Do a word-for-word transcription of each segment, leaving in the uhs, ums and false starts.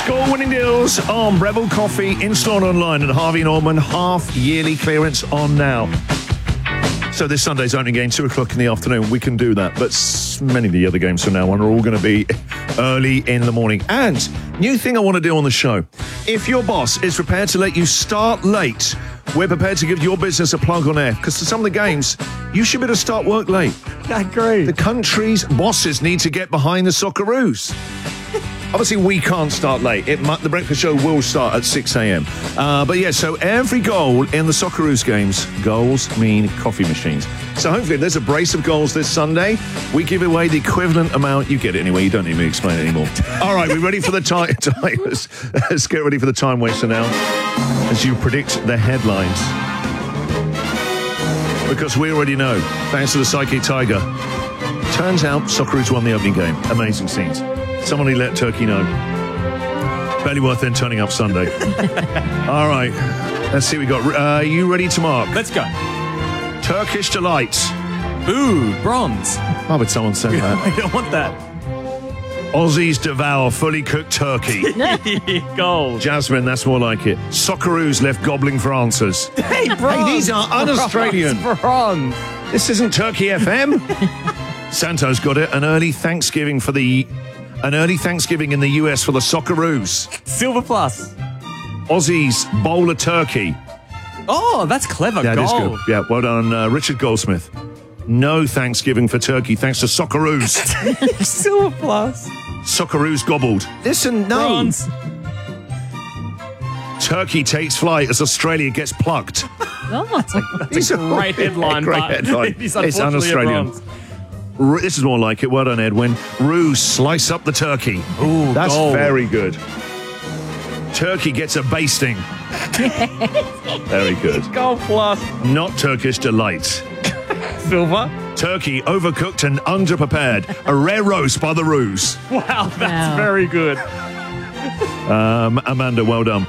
Score-winning deals on Breville Coffee, in-store and online at Harvey Norman. Half-yearly clearance on now. So this Sunday's opening game, two o'clock in the afternoon. We can do that. But many of the other games from now on are all going to be early in the morning. And new thing I want to do on the show. If your boss is prepared to let you start late, we're prepared to give your business a plug on air. Because for some of the games, you should be able to start work late. I agree. The country's bosses need to get behind the Socceroos. Obviously, we can't start late. It might, the breakfast show will start at six a.m. Uh, but yeah, so every goal in the Socceroos games, goals mean coffee machines. So hopefully there's a brace of goals this Sunday. We give away the equivalent amount. You get it anyway. You don't need me to explain it anymore. All right, we're ready for the time. Let's, let's get ready for the time waster now as you predict the headlines. Because we already know, thanks to the Psychic Tiger. Turns out Socceroos won the opening game. Amazing scenes. Somebody let Turkey know. Barely worth then turning up Sunday. All right. Let's see what we got. Uh, are you ready to mark? Let's go. Turkish Delight. Ooh, bronze. Why would someone say that? I don't want that. Aussies devour fully cooked turkey. Gold. Jasmine, that's more like it. Socceroos left gobbling for answers. Hey, bronze. Hey, these are un-Australian. Bronze. bronze. This isn't Turkey F M. Santo's got it. An early Thanksgiving for the... An early Thanksgiving in the U S for the Socceroos. Silver plus. Aussies bowl a turkey. Oh, that's clever. That Gold. is good. Yeah, well done, uh, Richard Goldsmith. No Thanksgiving for turkey, thanks to Socceroos. Silver plus. Socceroos gobbled. Listen, no. Bronze. Turkey takes flight as Australia gets plucked. Oh, That's a, that's a great headline. Great but headline. It is It's unfortunately a un-Australian. bronze. R- This is more like it. Well done, Edwin. Roos slice up the turkey. Ooh, That's gold. very good. Turkey gets a basting. Very good. Gold plus. Not Turkish Delight. Silver. Turkey overcooked and underprepared. A rare roast by the Roos. Wow, that's Wow. very good. Um, Amanda, well done.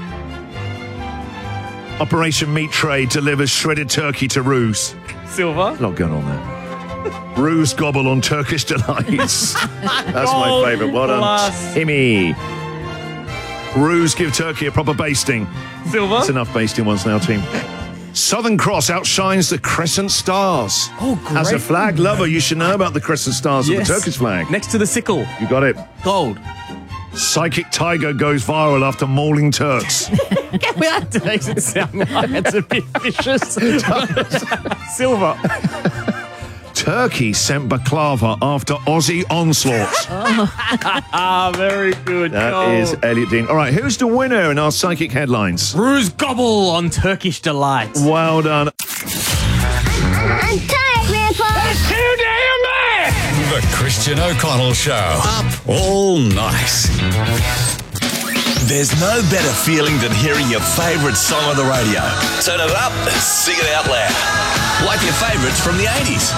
Operation Meat Tray delivers shredded turkey to Roos. Silver. Not going on there. Roos gobble on Turkish Delights. That's my Gold favourite. Well done. plus. Timmy. Roos give turkey a proper basting. Silver. That's enough basting ones now, team. Southern Cross outshines the Crescent Stars. Oh, great. As a flag lover, you should know about the Crescent Stars Yes. of the Turkish flag. Next to the sickle. You got it. Gold. Psychic Tiger goes viral after mauling Turks. That makes it sound like it's a bit vicious. Silver. Turkey sent baklava after Aussie onslaught. Ah, very good. That Gold. is Elliot Dean. All right, who's the winner in our psychic headlines? Roos gobble on Turkish Delight. Well done. I'm tired, Grandpa. Too damn bad. The Christian O'Connell Show. Up all night. There's no better feeling than hearing your favourite song on the radio. Turn it up and sing it out loud. Like your favourites from the eighties.